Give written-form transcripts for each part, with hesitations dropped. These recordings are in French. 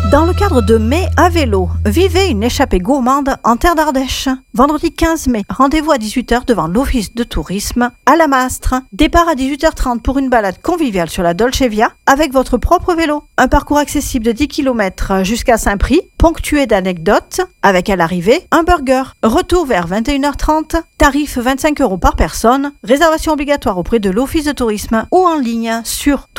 Dans le cadre de Mai à vélo, vivez une échappée gourmande en terre d'Ardèche. Vendredi 15 mai, rendez-vous à 18h devant l'office de tourisme à la Mastre. Départ à 18h30 pour une balade conviviale sur la Dolce Via avec votre propre vélo. Un parcours accessible de 10 km jusqu'à Saint-Prix, ponctué d'anecdotes, avec à l'arrivée un burger. Retour vers 21h30, tarif 25 € par personne, réservation obligatoire auprès de l'office de tourisme ou en ligne sur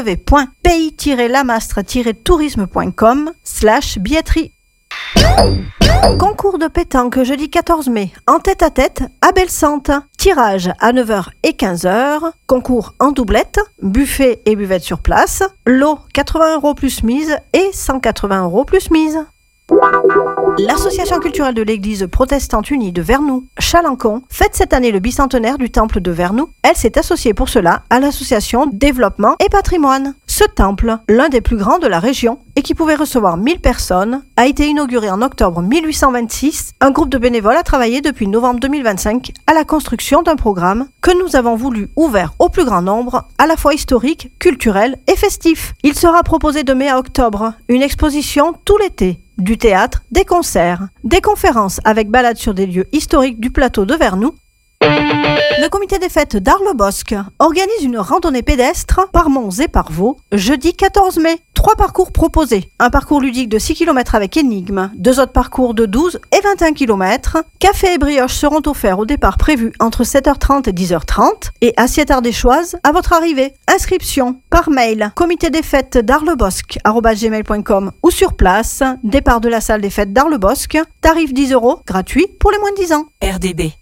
www.pays-lamastre-tourisme.com/billetterie. Concours de pétanque jeudi 14 mai, en tête-à-tête à Bellesantes. Tirage à 9h et 15h. Concours en doublette, buffet et buvette sur place. Lot 80 € plus mise et 180 € plus mise. L'association culturelle de l'église protestante unie de Vernoux, Chalancon, fête cette année le bicentenaire du temple de Vernoux. Elle s'est associée pour cela à l'association Développement et Patrimoine. Ce temple, l'un des plus grands de la région et qui pouvait recevoir 1000 personnes, a été inauguré en octobre 1826. Un groupe de bénévoles a travaillé depuis novembre 2025 à la construction d'un programme que nous avons voulu ouvert au plus grand nombre, à la fois historique, culturel et festif. Il sera proposé de mai à octobre une exposition tout l'été. Du théâtre, des concerts, des conférences avec balades sur des lieux historiques du plateau de Vernoux. Le comité des fêtes d'Arles-Bosc organise une randonnée pédestre par Mons et par Vaux jeudi 14 mai. 3 parcours proposés. Un parcours ludique de 6 km avec énigme, 2 autres parcours de 12 et 21 km. Café et brioches seront offerts au départ prévu entre 7h30 et 10h30 et assiette ardéchoise à votre arrivée. Inscription par mail comité des fêtes d'Arlebosc@gmail.com ou sur place, départ de la salle des fêtes d'Arles-Bosc, tarif 10 €, gratuit pour les moins de 10 ans. RDB